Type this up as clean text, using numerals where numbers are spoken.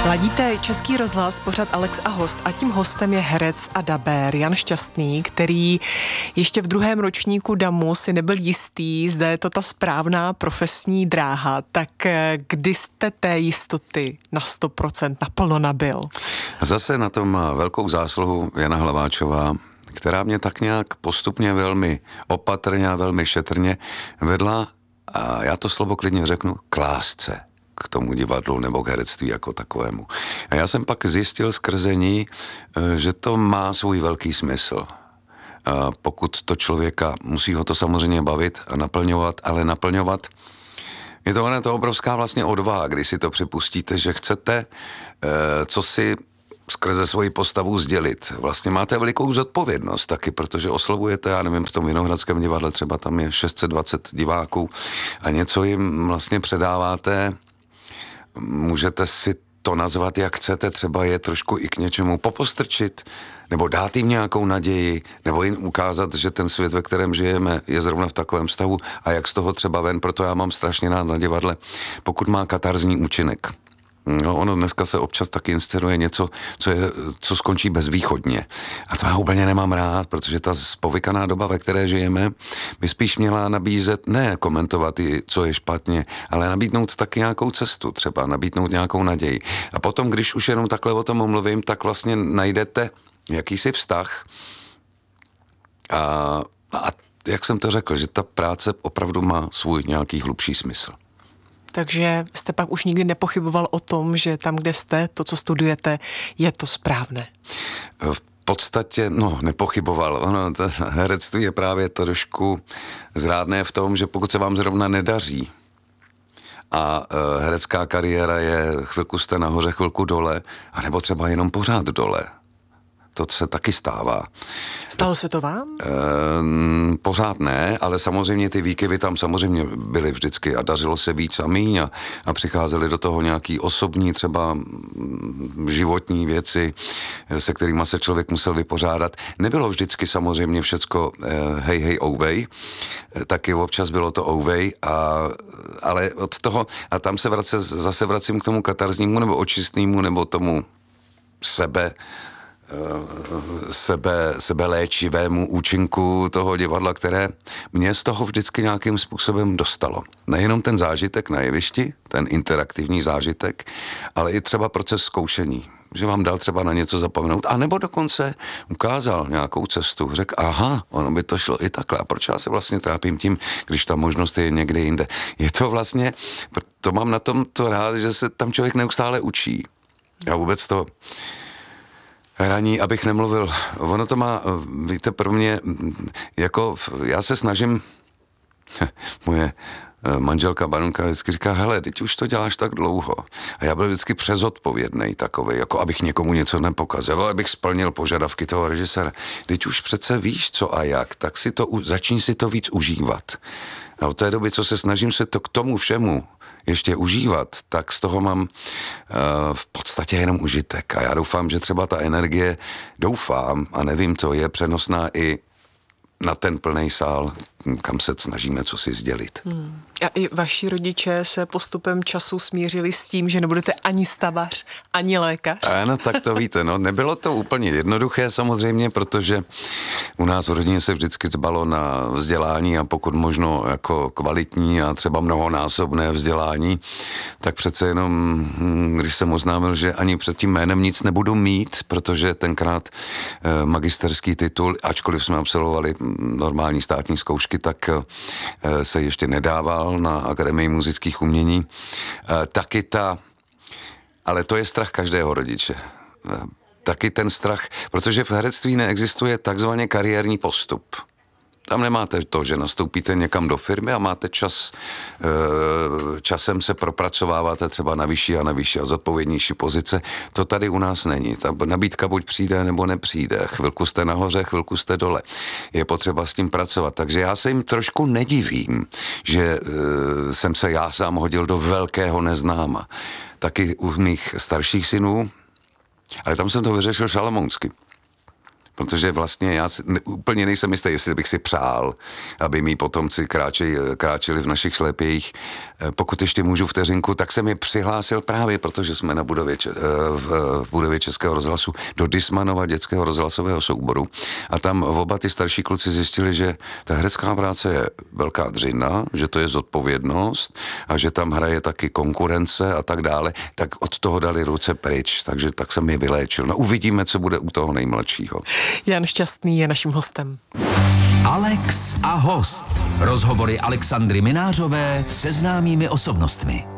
Ladíte Český rozhlas, pořad Alex a host, a tím hostem je herec a dabér Jan Šťastný, který ještě v druhém ročníku DAMu si nebyl jistý, zda je to ta správná profesní dráha. Tak kdy jste té jistoty na 100% naplno nabyl? Zase na tom má velkou zásluhu Jana Hlaváčová, která mě tak nějak postupně velmi opatrně a velmi šetrně vedla, a já to slovo klidně řeknu, k lásce k tomu divadlu nebo k herectví jako takovému. A já jsem pak zjistil skrze ní, že to má svůj velký smysl. A pokud to člověka, musí ho to samozřejmě bavit a naplňovat, ale naplňovat je to obrovská vlastně odvaha, když si to připustíte, že chcete, co si skrze svoji postavu sdělit. Vlastně máte velikou zodpovědnost taky, protože oslovujete, já nevím, v tom Vinohradském divadle třeba tam je 620 diváků a něco jim vlastně předáváte. Můžete si to nazvat, jak chcete, třeba je trošku i k něčemu popostrčit, nebo dát jim nějakou naději, nebo jim ukázat, že ten svět, ve kterém žijeme, je zrovna v takovém stavu a jak z toho třeba ven, proto já mám strašně rád na divadle, pokud má katarzní účinek. No, ono dneska se občas taky inscenuje něco, co skončí bezvýchodně. A to já úplně nemám rád, protože ta spovykaná doba, ve které žijeme, by spíš měla nabízet, ne komentovat, co je špatně, ale nabídnout taky nějakou cestu, třeba nabídnout nějakou naději. A potom, když už jenom takhle o tom mluvím, tak vlastně najdete jakýsi vztah a jak jsem to řekl, že ta práce opravdu má svůj nějaký hlubší smysl. Takže jste pak už nikdy nepochyboval o tom, že tam, kde jste, to, co studujete, je to správné? V podstatě, nepochyboval. Ono, to herectví je právě trošku zrádné v tom, že pokud se vám zrovna nedaří a herecká kariéra je chvilku jste nahoře, chvilku dole, anebo třeba jenom pořád dole. To se taky stává. Stalo se to vám? Pořád ne, ale samozřejmě ty výkyvy tam samozřejmě byly vždycky a dařilo se víc a míň a přicházely do toho nějaký osobní, třeba životní věci, se kterými se člověk musel vypořádat. Nebylo vždycky samozřejmě všecko hej, ouvej, taky občas bylo to ouvej, ale od toho, a tam zase vracím k tomu katarznímu nebo očistnému nebo tomu sebeléčivému účinku toho divadla, které mě z toho vždycky nějakým způsobem dostalo. Nejenom ten zážitek na jevišti, ten interaktivní zážitek, ale i třeba proces zkoušení. Že vám dal třeba na něco zapomenout, anebo dokonce ukázal nějakou cestu. Řekl, aha, ono by to šlo i takhle. A proč já se vlastně trápím tím, když ta možnost je někde jinde? Je to vlastně, to mám na tom to rád, že se tam člověk neustále učí. A vůbec to hraní, abych nemluvil, ono to má, víte, pro mě, jako, já se snažím, moje manželka Barunka vždycky říká, hele, teď už to děláš tak dlouho. A já byl vždycky přezodpovědnej takovej, jako abych někomu něco nepokazil, abych splnil požadavky toho režiséra. Teď už přece víš, co a jak, tak začni si to víc užívat. A od té doby, co se snažím se to k tomu všemu ještě užívat, tak z toho mám v podstatě jenom užitek. A já doufám, že třeba ta energie, doufám, a nevím to, je přenosná i na ten plný sál, kam se snažíme co si sdělit. A i vaši rodiče se postupem času smířili s tím, že nebudete ani stavař, ani lékař? Ano, tak to víte, nebylo to úplně jednoduché samozřejmě, protože u nás v rodině se vždycky dbalo na vzdělání a pokud možno jako kvalitní a třeba mnohonásobné vzdělání, tak přece jenom, když jsem oznámil, že ani před tím jménem nic nebudu mít, protože tenkrát magisterský titul, ačkoliv jsme absolvovali normální státní zkoušky, tak se ještě nedával na Akademii múzických umění. Ale to je strach každého rodiče. Taky ten strach, protože v herectví neexistuje takzvaně kariérní postup. Tam nemáte to, že nastoupíte někam do firmy a máte časem se propracováváte třeba na vyšší a zodpovědnější pozice. To tady u nás není. Ta nabídka buď přijde, nebo nepřijde. Chvilku jste nahoře, chvilku jste dole. Je potřeba s tím pracovat. Takže já se jim trošku nedivím, že jsem se já sám hodil do velkého neznáma. Taky u mých starších synů, ale tam jsem to vyřešil šalamounsky. protože vlastně já úplně nejsem jistý, jestli bych si přál, aby mí potomci kráčeli v našich šlépějích. Pokud ještě můžu vteřinku, tak jsem je přihlásil právě, protože jsme na v budově Českého rozhlasu do Dismanova dětského rozhlasového souboru a tam oba ty starší kluci zjistili, že ta herecká práce je velká dřina, že to je zodpovědnost a že tam hraje taky konkurence a tak dále, tak od toho dali ruce pryč, takže tak jsem je vyléčil. No uvidíme, co bude u toho nejmladšího. Jan Šťastný je naším hostem. Alex a host. Rozhovory Alexandry Minářové se známými osobnostmi.